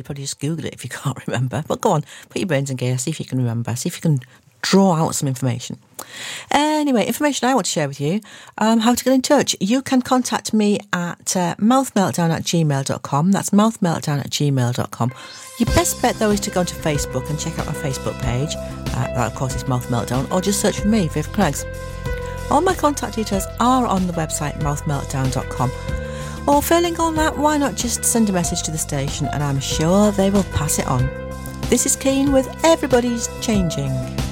probably just Google it if you can't remember. But go on, put your brains in gear, see if you can remember, see if you can draw out some information. Anyway, information I want to share with you, how to get in touch. You can contact me at mouthmeltdown@gmail.com. That's mouthmeltdown@gmail.com. Your best bet, though, is to go to Facebook and check out my Facebook page. That, of course, is Mouth Meltdown, or just search for me, Viv Craigs. All my contact details are on the website mouthmeltdown.com. Or failing all that, why not just send a message to the station and I'm sure they will pass it on. This is Keen with Everybody's Changing.